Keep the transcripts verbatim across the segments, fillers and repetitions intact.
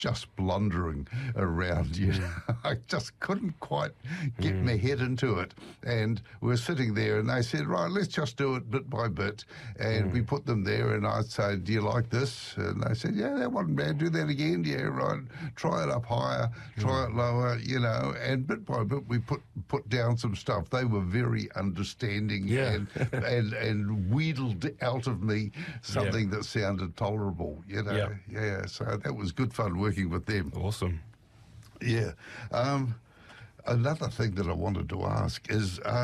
just blundering around. You know, I just couldn't quite get mm. my head into it. And we were sitting there, and they said, right, let's just do it bit by bit. And mm. we put them there, and I'd say, do you like this? And they said, yeah, that wasn't bad. Do that again. Yeah, right. Try it up higher, try mm. it lower, you know. And bit by bit, we put put down some stuff. They were very understanding yeah. and, and and wheedled out of me something yeah. that sounded tolerable, you know. Yeah. yeah, so that was good fun working with them. Awesome. Yeah. Um, another thing that I wanted to ask is, uh,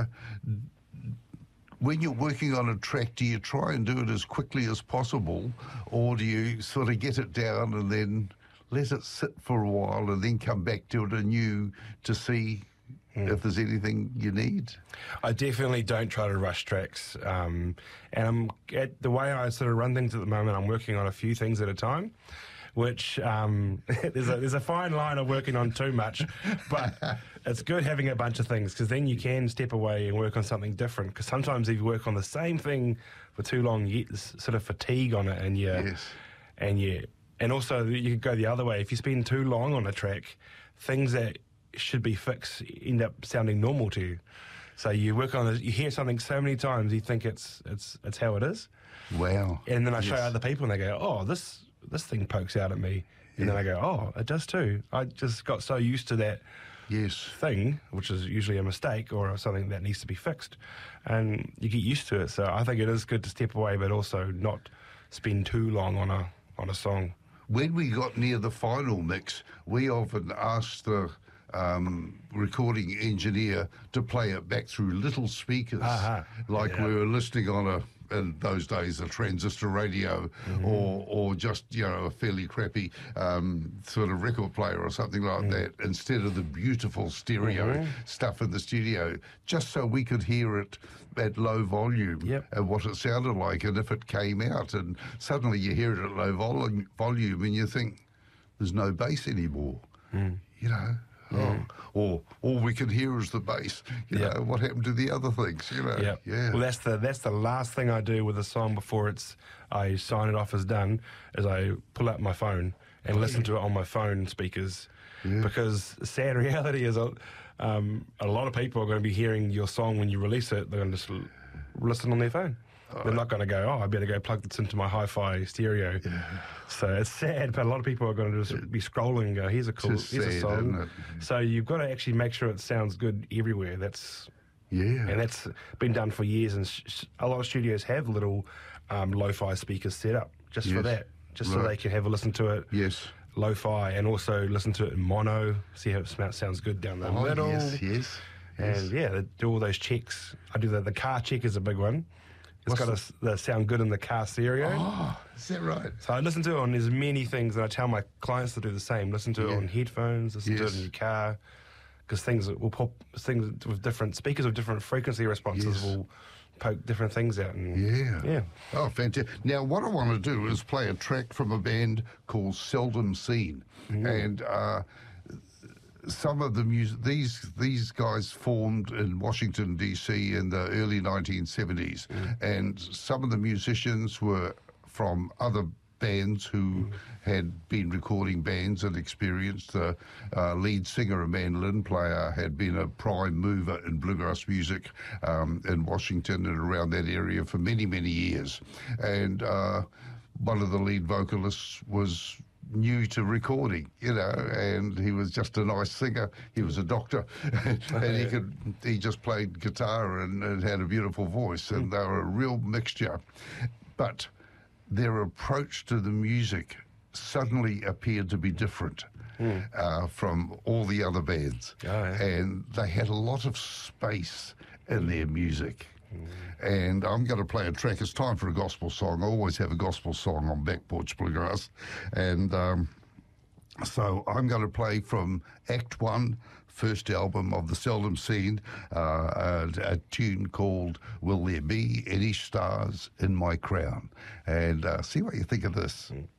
when you're working on a track, do you try and do it as quickly as possible, or do you sort of get it down and then let it sit for a while and then come back to it anew to see mm. if there's anything you need? I definitely don't try to rush tracks. Um, and I'm, at the way I sort of run things at the moment, I'm working on a few things at a time, which um, there's, a, there's a fine line of working on too much, but it's good having a bunch of things, because then you can step away and work on something different, because sometimes if you work on the same thing for too long, you get this sort of fatigue on it, and you, yes. and you, and also you could go the other way. If you spend too long on a track, things that should be fixed end up sounding normal to you. So you work on it, you hear something so many times, you think it's it's it's how it is. Wow. And then I yes. show other people, and they go, oh, this this thing pokes out at me. And yeah. then I go, oh, it does too. I just got so used to that yes. thing, which is usually a mistake or something that needs to be fixed. And you get used to it. So I think it is good to step away, but also not spend too long on a on a song. When we got near the final mix, we often asked the um, recording engineer to play it back through little speakers, uh-huh. like yeah. we were listening on a, in those days, a transistor radio, mm-hmm. or or just, you know, a fairly crappy um, sort of record player or something like mm. that, instead of the beautiful stereo mm-hmm. stuff in the studio, just so we could hear it at low volume yep. and what it sounded like, and if it came out, and suddenly you hear it at low vol- volume and you think, there's no bass anymore, mm. you know. Mm. Oh, or all we can hear is the bass. You yep. know, what happened to the other things? You know, yep. yeah. Well, that's the that's the last thing I do with a song before it's I sign it off as done. Is I pull out my phone and oh, listen yeah. to it on my phone speakers, yeah. because the sad reality is, um, a lot of people are going to be hearing your song when you release it. They're going to just l- listen on their phone. Oh, they're not going to go, oh, I better go plug this into my hi-fi stereo. Yeah. So it's sad, but a lot of people are going to just be scrolling and go, here's a cool, Just here's sad, a song. isn't it? So you've got to actually make sure it sounds good everywhere. That's yeah, and that's been done for years. And sh- sh- a lot of studios have little um, lo-fi speakers set up just yes. for that, just right. so they can have a listen to it. Yes. Lo-fi, and also listen to it in mono, see how it sm- sounds good down the oh, middle. Yes, yes. And yes. yeah, they do all those checks. I do that. The car check is a big one. It's What's got to sound good in the car stereo. Oh, is that right? So I listen to it on as many things, and I tell my clients to do the same. Listen to yeah. it on headphones, listen yes. to it in your car, because things will pop, things with different speakers with different frequency responses yes. will poke different things out. And yeah. Yeah. Oh, fantastic. Now, what I want to do is play a track from a band called Seldom Seen. Mm. And uh, some of the music, these these guys formed in Washington, D C in the early nineteen seventies. Mm. And some of the musicians were from other bands who mm. had been recording bands and experienced. The uh, lead singer and mandolin player had been a prime mover in bluegrass music um, in Washington and around that area for many, many years. And uh, one of the lead vocalists was new to recording, you know, and he was just a nice singer. He was a doctor, and he could he just played guitar and, and had a beautiful voice, and they were a real mixture. But their approach to the music suddenly appeared to be different mm. uh, from all the other bands. Oh, yeah. And they had a lot of space in their music. Mm. And I'm going to play a track. It's time for a gospel song. I always have a gospel song on Back Porch Bluegrass. And um, so I'm going to play from Act One, first album of the Seldom Seen, uh, a, a tune called Will There Be Any Stars in My Crown? And uh, see what you think of this. Mm.